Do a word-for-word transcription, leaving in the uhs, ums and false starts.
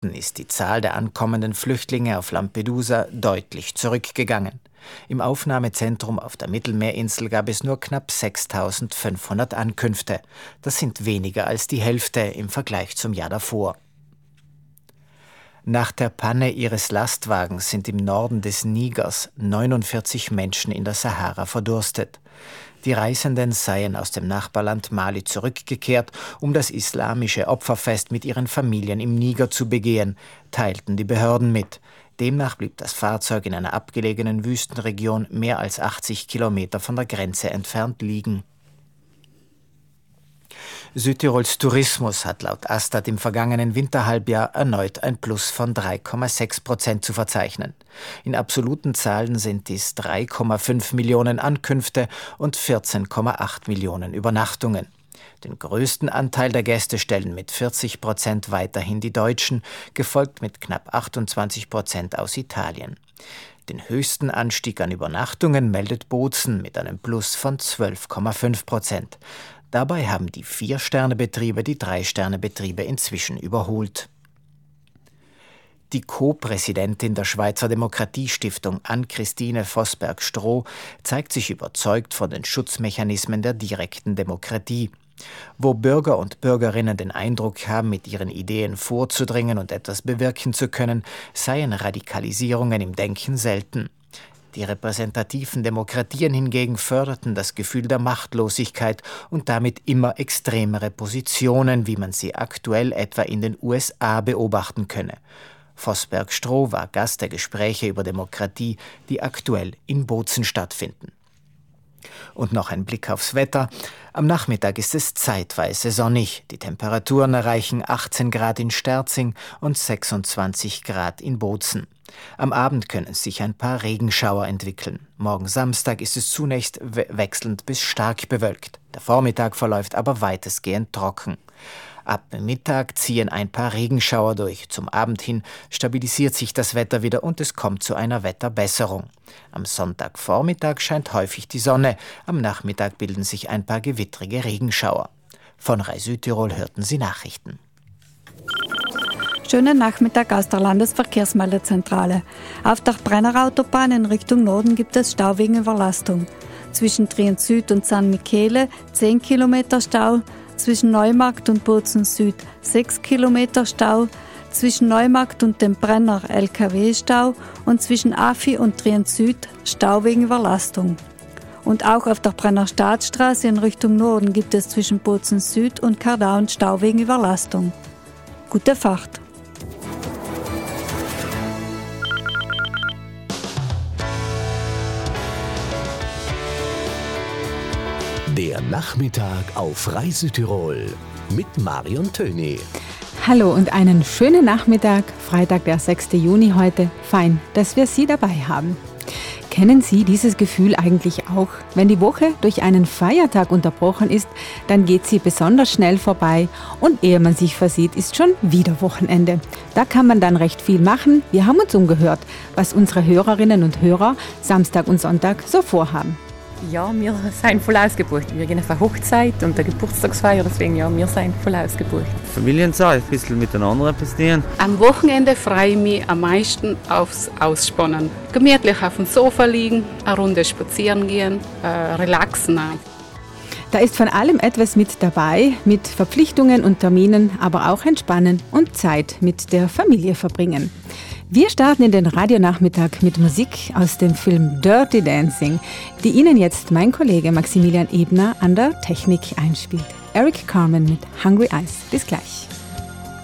Monaten ist die Zahl der ankommenden Flüchtlinge auf Lampedusa deutlich zurückgegangen. Im Aufnahmezentrum auf der Mittelmeerinsel gab es nur knapp sechstausendfünfhundert Ankünfte. Das sind weniger als die Hälfte im Vergleich zum Jahr davor. Nach der Panne ihres Lastwagens sind im Norden des Nigers neunundvierzig Menschen in der Sahara verdurstet. Die Reisenden seien aus dem Nachbarland Mali zurückgekehrt, um das islamische Opferfest mit ihren Familien im Niger zu begehen, teilten die Behörden mit. Demnach blieb das Fahrzeug in einer abgelegenen Wüstenregion mehr als achtzig Kilometer von der Grenze entfernt liegen. Südtirols Tourismus hat laut Astat im vergangenen Winterhalbjahr erneut ein Plus von drei Komma sechs Prozent zu verzeichnen. In absoluten Zahlen sind dies drei Komma fünf Millionen Ankünfte und vierzehn Komma acht Millionen Übernachtungen. Den größten Anteil der Gäste stellen mit vierzig Prozent weiterhin die Deutschen, gefolgt mit knapp achtundzwanzig Prozent aus Italien. Den höchsten Anstieg an Übernachtungen meldet Bozen mit einem Plus von zwölf Komma fünf Prozent. Dabei haben die Vier-Sterne-Betriebe die Drei-Sterne-Betriebe inzwischen überholt. Die Co-Präsidentin der Schweizer Demokratiestiftung Ann-Christine Vosberg-Stroh zeigt sich überzeugt von den Schutzmechanismen der direkten Demokratie. Wo Bürger und Bürgerinnen den Eindruck haben, mit ihren Ideen vorzudringen und etwas bewirken zu können, seien Radikalisierungen im Denken selten. Die repräsentativen Demokratien hingegen förderten das Gefühl der Machtlosigkeit und damit immer extremere Positionen, wie man sie aktuell etwa in den U S A beobachten könne. Vosberg-Stroh war Gast der Gespräche über Demokratie, die aktuell in Bozen stattfinden. Und noch ein Blick aufs Wetter. Am Nachmittag ist es zeitweise sonnig. Die Temperaturen erreichen achtzehn Grad in Sterzing und sechsundzwanzig Grad in Bozen. Am Abend können sich ein paar Regenschauer entwickeln. Morgen Samstag ist es zunächst we- wechselnd bis stark bewölkt. Der Vormittag verläuft aber weitestgehend trocken. Ab Mittag ziehen ein paar Regenschauer durch. Zum Abend hin stabilisiert sich das Wetter wieder und es kommt zu einer Wetterbesserung. Am Sonntagvormittag scheint häufig die Sonne. Am Nachmittag bilden sich ein paar gewittrige Regenschauer. Von Rai Südtirol hörten Sie Nachrichten. Schönen Nachmittag aus der Landesverkehrsmeldezentrale. Auf der Brennerautobahn in Richtung Norden gibt es Stau wegen Überlastung. Zwischen Trient Süd und San Michele zehn Kilometer Stau, zwischen Neumarkt und Bozen Süd sechs Kilometer Stau, zwischen Neumarkt und dem Brenner L K W-Stau und zwischen Afi und Trient Süd Stau wegen Überlastung. Und auch auf der Brenner Staatsstraße in Richtung Norden gibt es zwischen Bozen Süd und Kardaun Stau wegen Überlastung. Gute Fahrt! Der Nachmittag auf Rai Südtirol mit Marion Töni. Hallo und einen schönen Nachmittag, Freitag, der sechsten Juni heute. Fein, dass wir Sie dabei haben. Kennen Sie dieses Gefühl eigentlich auch? Wenn die Woche durch einen Feiertag unterbrochen ist, dann geht sie besonders schnell vorbei und ehe man sich versieht, ist schon wieder Wochenende. Da kann man dann recht viel machen. Wir haben uns umgehört, was unsere Hörerinnen und Hörer Samstag und Sonntag so vorhaben. Ja, wir sind voll ausgebucht. Wir gehen auf eine Hochzeit und eine Geburtstagsfeier, deswegen ja, wir sind voll ausgebucht. Familienzeit, ein bisschen miteinander passieren. Am Wochenende freue ich mich am meisten aufs Ausspannen. Gemütlich auf dem Sofa liegen, eine Runde spazieren gehen, äh, relaxen auch. Da ist von allem etwas mit dabei, mit Verpflichtungen und Terminen, aber auch entspannen und Zeit mit der Familie verbringen. Wir starten in den Radionachmittag mit Musik aus dem Film Dirty Dancing, die Ihnen jetzt mein Kollege Maximilian Ebner an der Technik einspielt. Eric Carmen mit Hungry Eyes. Bis gleich.